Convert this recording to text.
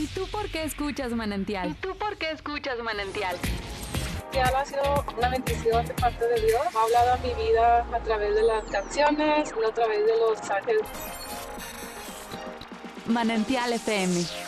¿Y tú por qué escuchas Manantial? Que ha sido una bendición de parte de Dios. Ha hablado a mi vida a través de las canciones y a través de los mensajes. Manantial FM